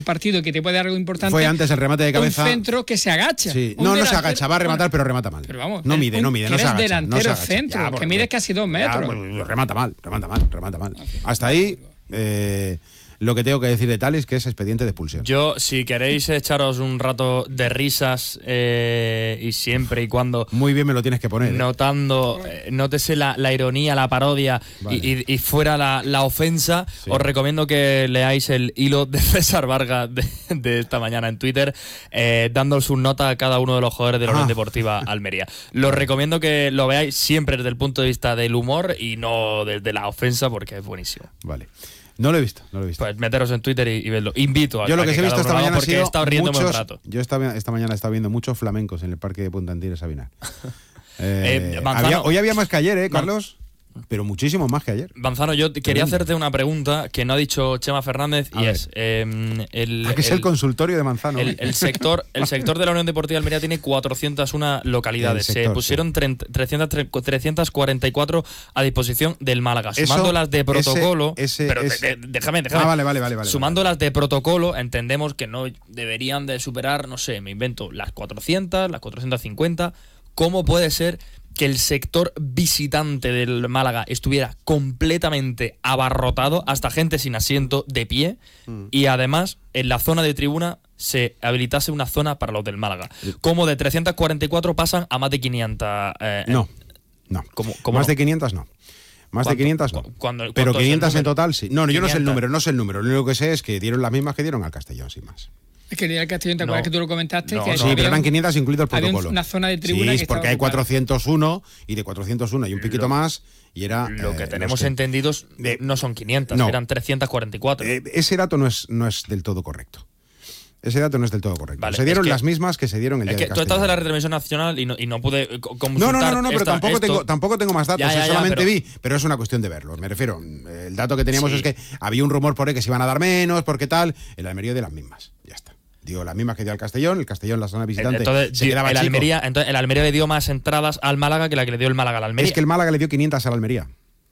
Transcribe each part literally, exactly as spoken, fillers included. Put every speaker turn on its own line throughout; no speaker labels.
partido que te puede dar algo importante.
Fue antes el remate de cabeza.
Un centro que se agacha.
Sí.
Un
No, no
delantero,
se agacha, va a rematar,
bueno,
pero remata mal.
Pero vamos,
no mide,
un,
no mide, no se
eres
agacha.
delantero
no se agacha.
centro,
Ya,
que
porque-
mides casi dos metros.
Ya, pues, remata mal, remata mal, remata mal, remata mal. Hasta ahí, eh, lo que tengo que decir de Tales, que es expediente de expulsión.
Yo, si queréis echaros un rato de risas eh, y siempre y cuando
Muy bien me lo tienes que poner. ¿eh?
notando, eh, nótese la, la ironía, la parodia
Vale.
y, y- y fuera la, la ofensa,
Sí.
os recomiendo que leáis el hilo de César Vargas de, de esta mañana en Twitter, eh, dando su nota a cada uno de los jugadores de la Unión
Ah.
Deportiva Almería. Los recomiendo que lo veáis siempre desde el punto de vista del humor y no desde la ofensa, porque es buenísimo.
Vale. No lo he visto, no lo he visto.
Pues meteros en Twitter y, y vedlo. Invito a,
Yo lo
a
que sí he
cada
visto esta
uno lo haga
mañana ha
porque he
sido
estado riéndome
muchos,
un rato.
Yo esta, esta mañana he estado viendo muchos flamencos en el parque de Punta Antira Sabinar. Eh,
Eh, Manzano.
había- hoy había más que ayer, ¿eh,
Man-
Carlos? Pero muchísimo más que ayer.
Manzano, yo te- quería
Tremendo.
hacerte una pregunta que no ha dicho Chema Fernández
A
y
ver.
es eh, el,
Ah, que es el consultorio de Manzano.
el-
¿eh?
el sector el sector de la Unión Deportiva Almería tiene cuatrocientas una localidades.
El sector,
Se pusieron treinta, trescientas cuarenta y cuatro a disposición del Málaga.
Eso,
Sumando las de
ese-
protocolo,
ese-
pero
ese-
de- de- déjame, déjame.
Ah, vale, vale, vale. vale
Sumando
vale.
las de protocolo, entendemos que no deberían de superar, no sé, me invento, las cuatrocientas, las cuatrocientas cincuenta. ¿Cómo puede ser que el sector visitante del Málaga estuviera completamente abarrotado, hasta gente sin asiento de pie,
Mm.
y además en la zona de tribuna se habilitase una zona para los del Málaga? ¿Cómo de trescientas cuarenta y cuatro pasan a más de quinientas? eh,
No, no.
¿Cómo- cómo
más
no?
de quinientas no. Más de
¿Cuánto-
quinientas no.
cu- cuándo-
Pero
cuánto es el
quinientas en
número?
total sí. No, no, yo no sé el
quinientas.
número, no sé el número. Lo único que sé es que dieron las mismas que dieron al Castellón, sin más.
Es que el Castellón, ¿te
No.
acuerdas que tú lo comentaste?
No,
que
no.
Sí,
había
pero eran
un-
quinientas incluido el
había un-
protocolo.
una zona de tribuna
Sí,
que
es
estaba
porque hay
ocupada.
cuatrocientos uno y de cuatrocientos uno y un piquito
Lo-
más y era...
Lo que
eh,
tenemos
los que-
entendidos
de-
no son quinientas,
no.
eran trescientas cuarenta y cuatro.
Eh, ese dato no es, no es del todo correcto. Ese dato no es del todo correcto.
Vale,
se dieron
es que-
las mismas que se dieron el
Es
día
que
de
tú estabas en la
Castellón.
Televisión Nacional y no, y no pude co-
No,
consultar
no, no, no, no, pero
esta-
tampoco
esto.
tengo, tampoco tengo más datos.
Ya, ya,
yo
ya,
solamente
pero-
vi, pero es una cuestión de verlo. Me refiero, el dato que teníamos
Sí.
es que había un rumor por ahí que se iban a dar menos, porque tal. El Almería de las mismas. Ya está. Digo, las mismas que dio al Castellón. El Castellón, la zona visitante,
Entonces,
se
di-
quedaba
el
chico.
Almería, entonces, el Almería le dio más entradas al Málaga que la que le dio el Málaga al Almería.
Es que el Málaga le dio quinientas al Almería.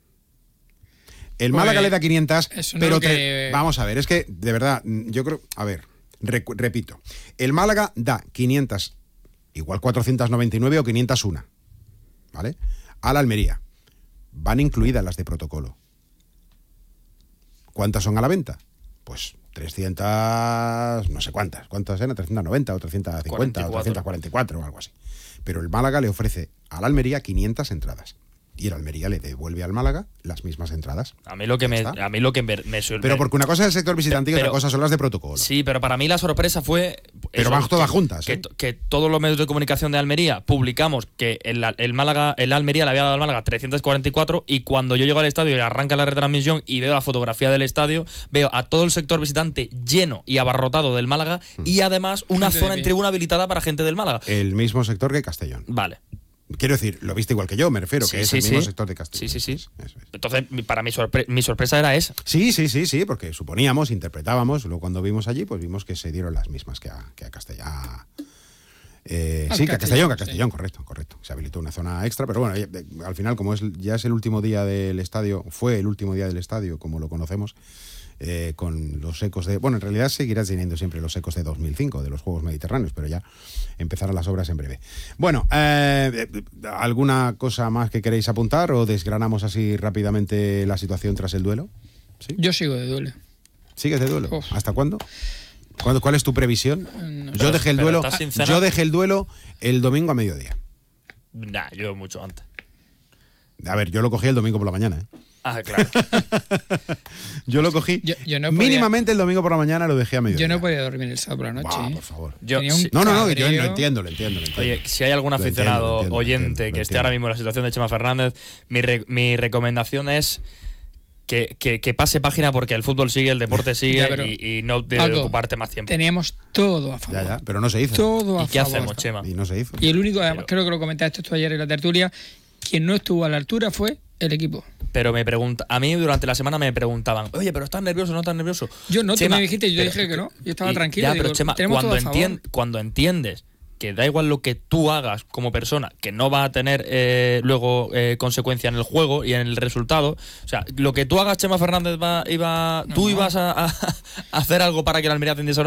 El
Pues,
Málaga le da quinientas,
eso no
pero
es lo
tre-
que-
vamos a ver, es que de verdad, yo creo, a ver, recu- repito, el Málaga da quinientas, igual cuatrocientas noventa y nueve o quinientas uno, ¿vale? Al Almería. Van incluidas las de protocolo. ¿Cuántas son a la venta? Pues trescientas, no sé cuántas, ¿cuántas eran? trescientas noventa o trescientas cincuenta o
cuarenta y cuatro.
trescientas cuarenta y cuatro o algo así. Pero el Málaga le ofrece al Almería quinientas entradas. Y el Almería le devuelve al Málaga las mismas entradas.
A mí lo que
Ya
me,
está.
a mí lo que me, me sorpre-
Pero porque una cosa es el sector visitante y
Pero-
otra cosa son las de protocolo.
Sí, pero para mí la sorpresa fue...
Pero van todas
que-
juntas,
Que,
¿eh?
que todos los medios de comunicación de Almería publicamos que el, el Málaga, el Almería le había dado al Málaga trescientas cuarenta y cuatro, y cuando yo llego al estadio y arranca la retransmisión y veo la fotografía del estadio, veo a todo el sector visitante lleno y abarrotado del Málaga
Mm.
y además una
Gente de
zona en
pie.
tribuna habilitada para gente del Málaga.
El mismo sector que Castellón.
Vale.
Quiero decir, lo viste igual que yo, me refiero,
Sí,
que es
sí,
el mismo
sí.
sector de Castellón.
Sí, sí, sí.
Eso es, eso es.
Entonces, mi- para mi, sorpre- mi sorpresa era esa.
Sí, sí, sí, sí, porque suponíamos, interpretábamos, luego cuando vimos allí, pues vimos que se dieron las mismas que a, que a Castellón. Eh,
Al
sí, que a Castellón, que a
Castellón,
Castellón, correcto, correcto. Se habilitó una zona extra, pero bueno, ya- eh, al final, como es ya es el último día del estadio, fue el último día del estadio, como lo conocemos, eh, con los ecos de... Bueno, en realidad seguirás teniendo siempre los ecos de dos mil cinco, de los Juegos Mediterráneos, pero ya empezarán las obras en breve. Bueno, eh, ¿alguna cosa más que queréis apuntar o desgranamos así rápidamente la situación tras el duelo? ¿Sí?
Yo sigo de duelo.
¿Sigues de duelo?
Uf.
¿Hasta cuándo? ¿Cuándo? ¿Cuál es tu previsión?
No
yo dejé el
pero
duelo.
estás sin cenar.
Yo dejé el duelo el domingo a mediodía.
Nah, yo mucho antes.
A ver, yo lo cogí el domingo por la mañana. ¿eh?
Ah, claro.
Yo lo cogí.
Yo- yo no podía-
mínimamente el domingo por la mañana lo dejé a mediodía.
Yo no podía dormir el sábado por la noche.
Buah,
¿eh?
por favor.
Yo,
Tenía un
sí-
No, no, no, yo
cabreo.
lo entiendo, lo entiendo, lo entiendo.
Oye, si hay algún
Lo
aficionado
entiendo, lo entiendo, lo
oyente
entiendo, lo
que esté
entiendo.
ahora mismo en la situación de Chema Fernández, mi, re- mi recomendación es que, que, que pase página, porque el fútbol sigue, el deporte sigue,
Ya, pero,
y, y no debe
Paco,
ocuparte más tiempo.
Teníamos todo a favor.
Ya, ya, pero no se hizo.
Todo a
¿Y qué
favor.
hacemos, Chema?
Y no se hizo.
Y el único, además,
Pero-
creo que lo comentaste tú ayer en la tertulia, quien no estuvo a la altura fue el equipo.
Pero me pregunta, a mí durante la semana me preguntaban, oye, pero ¿estás nervioso o no estás nervioso?
Yo no, tú
Chema,
me dijiste y yo
pero-
dije que no. Yo estaba
y-
tranquilo.
Ya,
digo,
pero Chema,
tenemos
cuando,
todo a favor.
entien- cuando entiendes que da igual lo que tú hagas como persona, que no va a tener eh, luego eh, consecuencia en el juego y en el resultado. O sea, lo que tú hagas, Chema Fernández, va, iba,
No,
tú
no.
ibas a, a- a hacer algo para que la Almería atendiese.